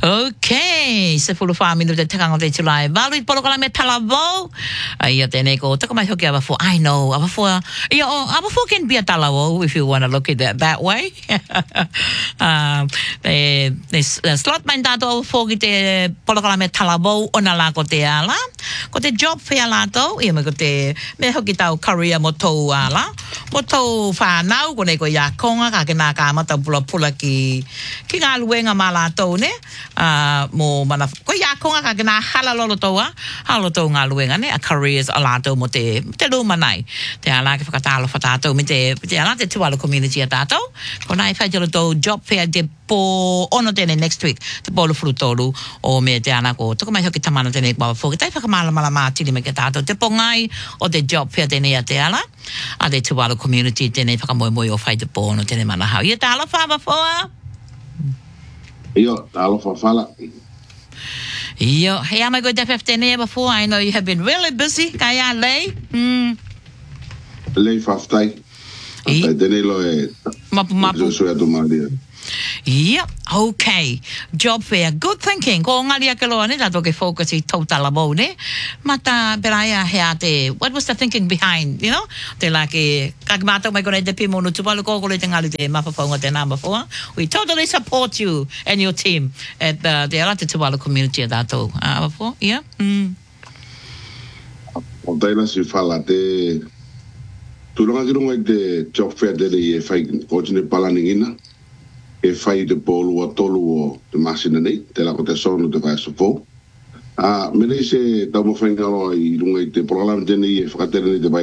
Okay, se fulu fa minuto te kanga te tulai. Valu polo kala me talavo. Ia tene ko taka mai hoki ava for. I know, ava for. Ia ava for can be a talavo if you want to look at it that way. Slot main tato ava for ki te polo kala me talavo ona la ko te ala. Ko te job fair la to. Ia me ko te me hoki tau career mo tau ala. Mo tau whanau ko ne ko ia konga ka kena ka mata pula ki ngā luenga mā lātou ne. Mo mana ko ia konga ka kena hala lolo toa. Hala tau ngā luenga ne. A careers a lātou mo te luma nei. Te ala ke whakatalo whatātou me te ala te tuala community a tātou. Ko nai whaitalo tau job fair te po ono tene next week. Te polo frutoru o me te ana ko. Toko mai hoki tamana tene kwa whafoki. Tai whakamala mā tiri me ke tātou. Te pongai o te job fair tene a te ala. A te tuala community tene whakamoe o whai te po ono tene mana hau. Ia te ala whawa? Io, alo fala. Yo, hey, am I going to have tene before? I know you have been really busy. Kaya lei? Lei faftai. Tene lo e. Mapu. So ya Maria. Yep, okay. Job fair. Good thinking. Ko ngalia ke loa ne, tato ke focus I tautala mo ne. Mata peraya hea te, what was the thinking behind, you know? Te la ke, kakmata mai kone te pimono tupalu kokole te ngali te mapaponga te number 4. We totally support you and your team at the Alate Tuvalu community at tato. Before, yeah? O taina si fala te, tulunga kirunga te job fair te le fai kotine palaningina. E fai te polu a tolu o te masina nei, te la ko te sono te fai sofo. Me nei se tau mo whaingaro I runga I te programme tene I e whakatere nei te vai